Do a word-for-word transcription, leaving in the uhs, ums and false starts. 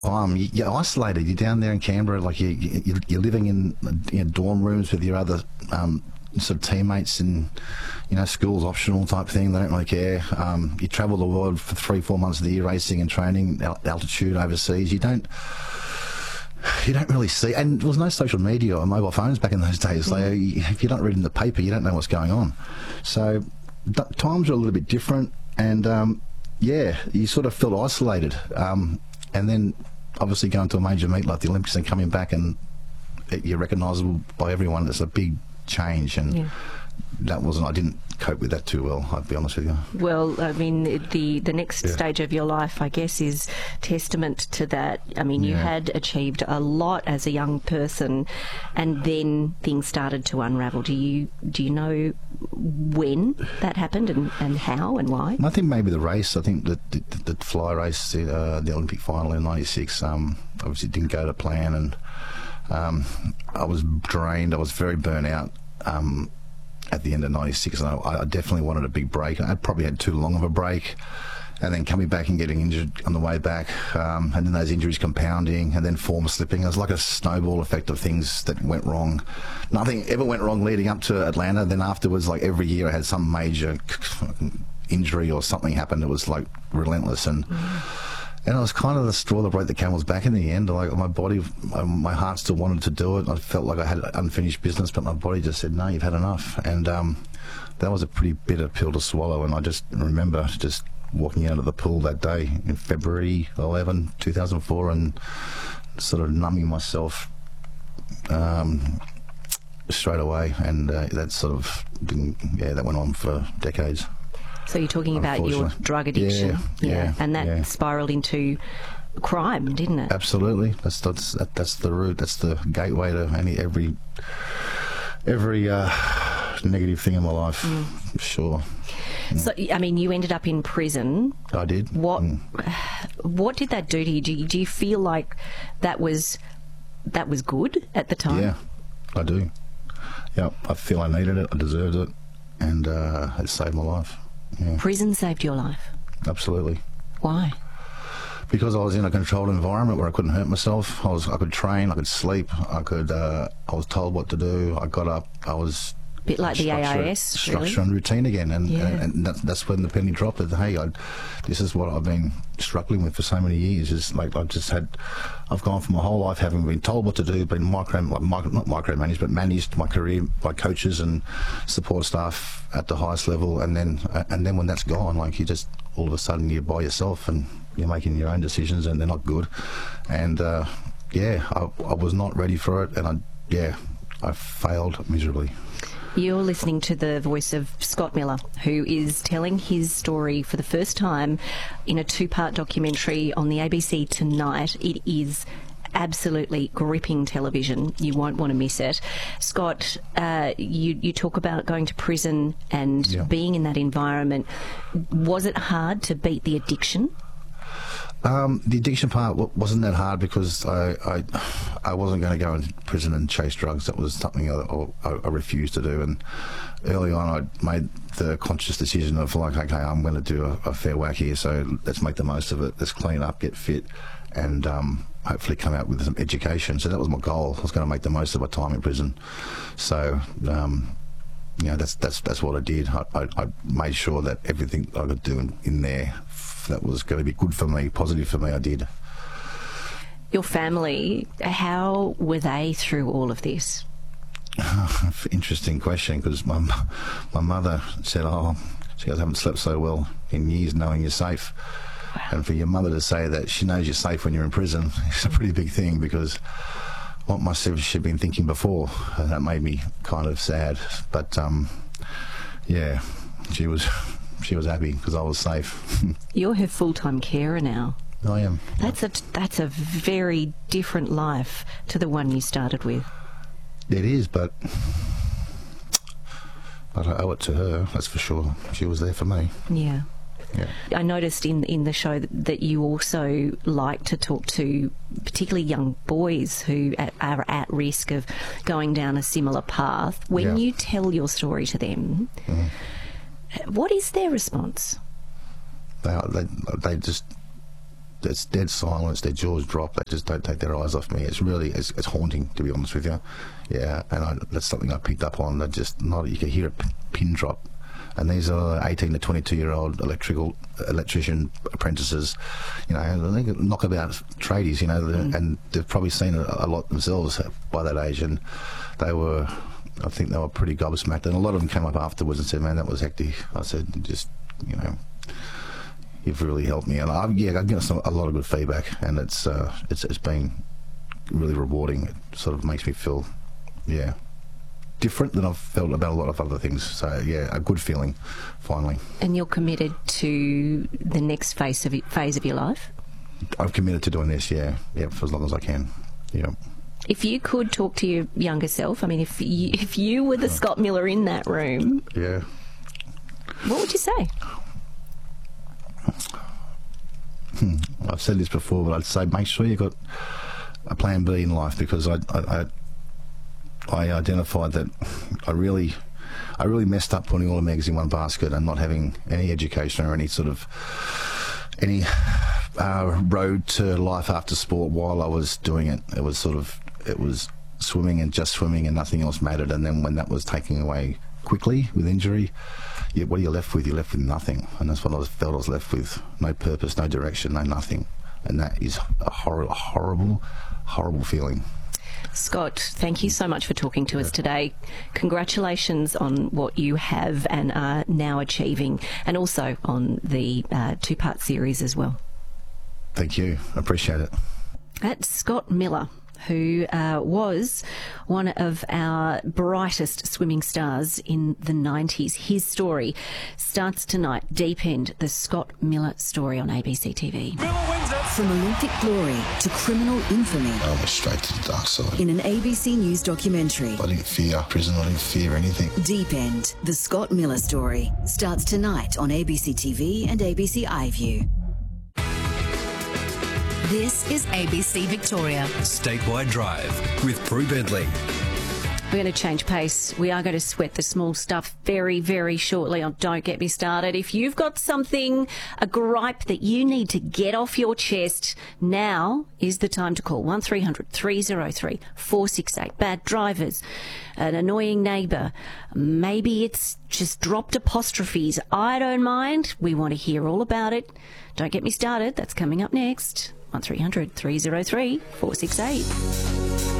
Um, you- you're isolated. You're down there in Canberra, like you, you, you're living in, you know, dorm rooms with your other um, sort of teammates, and you know, school's optional type thing. They don't really care. Um, you travel the world for three, four months of the year, racing and training, al- altitude overseas. You don't. You don't really see, and there was no social media or mobile phones back in those days. So you- if you're not reading the paper, you don't know what's going on. So th- times are a little bit different, and um, yeah, you sort of felt isolated. Um, and then obviously going to a major meet like the Olympics and coming back and it, you're recognisable by everyone. It's a big change, and Yeah. that wasn't. I didn't cope with that too well, I'll be honest with you. Well, I mean, the the next Yeah. stage of your life, I guess, is testament to that. I mean, you Yeah. had achieved a lot as a young person, and then things started to unravel. Do you do you know when that happened, and, and how and why? I think maybe the race. I think that the, the, the fly race, the, uh, the Olympic final in ninety-six, um, obviously didn't go to plan, and um, I was drained. I was very burnt out um, at the end of ninety-six, and I, I definitely wanted a big break. I probably had too long of a break, and then coming back and getting injured on the way back, um, and then those injuries compounding, and then form slipping. It was like a snowball effect of things that went wrong. Nothing ever went wrong leading up to Atlanta. Then afterwards, like every year, I had some major injury or something happened. It was like relentless, and and it was kind of the straw that broke the camel's back in the end. Like my body, my, my heart still wanted to do it. I felt like I had unfinished business, but my body just said, "No, you've had enough." And um, that was a pretty bitter pill to swallow. And I just remember just walking out of the pool that day in February eleventh, two thousand four, and sort of numbing myself um, straight away. And uh, that sort of didn't, yeah, that went on for decades. So you're talking about your Unfortunately. drug addiction, Yeah, yeah, and that yeah. spiraled into crime, didn't it? Absolutely, that's that's that, that's the route. That's the gateway to any every every uh, negative thing in my life. Mm. Sure, So, I mean, you ended up in prison. I did. What Mm. what did that do to you? Do you, do you feel like that was that was good at the time? Yeah, I do. Yeah, I feel I needed it. I deserved it, and uh, it saved my life. Yeah, Prison saved your life. absolutely. Why? Because I was in a controlled environment where I couldn't hurt myself. I was, I could train, I could sleep, I could. Uh, I was told what to do. I got up. I was. Bit like the A I structure, S, structure really? and routine again, and Yeah. and, and that's, that's when the penny dropped. That hey, I, this is what I've been struggling with for so many years. Is like I just had, I've gone for my whole life having been told what to do, been micro, like, micro not micromanaged, but managed my career by coaches and support staff at the highest level, and then uh, and then when that's gone, like you just all of a sudden you're by yourself and you're making your own decisions, and they're not good, and uh, yeah, I, I was not ready for it, and I yeah, I failed miserably. You're listening to the voice of Scott Miller, who is telling his story for the first time in a two-part documentary on the A B C tonight. It is absolutely gripping television. You won't want to miss it. Scott, uh, you, you talk about going to prison and Yeah. being in that environment. Was it hard to beat the addiction? Um, the addiction part w- wasn't that hard because I, I, I wasn't going to go into prison and chase drugs. That was something I, I, I refused to do. And early on, I made the conscious decision of like, okay, I'm going to do a, a fair whack here. So let's make the most of it. Let's clean up, get fit, and um, hopefully come out with some education. So that was my goal. I was going to make the most of my time in prison. So. Um, you know, that's that's that's what I did. I, I, I made sure that everything I could do in, in there that was going to be good for me, positive for me, I did. Your family, how were they through all of this? Interesting question, because my my mother said, "Oh, she goes, I haven't slept so well in years, knowing you're safe." Wow. And for your mother to say that she knows you're safe when you're in prison, it's a pretty big thing, because what must have she been thinking before? Uh, that made me kind of sad. But um, yeah, she was she was happy because I was safe. You're her full-time carer now. I am. That's a that's a very different life to the one you started with. It is, but but I owe it to her. That's for sure. She was there for me. Yeah. Yeah. I noticed in in the show that, that you also like to talk to particularly young boys who at, are at risk of going down a similar path. When Yeah. you tell your story to them, Mm-hmm. what is their response? They, they they just it's dead silence. Their jaws drop. They just don't take their eyes off me. It's really, it's, it's haunting, to be honest with you. Yeah, and I, that's something I picked up on. They're just not. You can hear a pin drop. And these are eighteen to twenty-two year old electrical electrician apprentices, you know, they can knock about tradies, you know, mm. and they've probably seen a, a lot themselves by that age, and they were, I think they were pretty gobsmacked, and a lot of them came up afterwards and said, man, that was hectic. I said, just, you know, you've really helped me, and I, yeah, I get some, a lot of good feedback, and it's, uh, it's it's been really rewarding. It sort of makes me feel, yeah, different than I've felt about a lot of other things. So yeah, a good feeling, finally. And you're committed to the next phase of phase of your life? I've committed to doing this, yeah, yeah, for as long as I can. Yeah. If you could talk to your younger self, I mean, if you, if you were the Scott Miller in that room, yeah, what would you say? Hmm. I've said this before, but I'd say make sure you've got a plan B in life, because I, I, I I identified that I really, I really messed up putting all the eggs in one basket and not having any education or any sort of any uh, road to life after sport while I was doing it. It was sort of, it was swimming and just swimming, and nothing else mattered. And then when that was taken away quickly with injury, you, what are you left with? You're left with nothing. And that's what I was, felt I was left with. No purpose, no direction, no nothing. And that is a hor- horrible, horrible feeling. Scott, thank you so much for talking to us today. Congratulations on what you have and are now achieving, and also on the uh, two-part series as well. Thank you. I appreciate it. That's Scott Miller, who uh, was one of our brightest swimming stars in the nineties. His story starts tonight. Deep End, the Scott Miller story on A B C T V. Miller wins it. From Olympic glory to criminal infamy. I went straight to the dark side. In an A B C News documentary. I didn't fear prison. I didn't fear anything. Deep End, the Scott Miller story, starts tonight on A B C T V and A B C iView. This is A B C Victoria. Statewide Drive with Prue Bentley. We're going to change pace. We are going to sweat the small stuff very, very shortly on Don't Get Me Started. If you've got something, a gripe that you need to get off your chest, now is the time to call one three hundred three oh three four six eight. Bad drivers, an annoying neighbour, maybe it's just dropped apostrophes. I don't mind. We want to hear all about it. Don't Get Me Started. That's coming up next. one three hundred three oh three four six eight.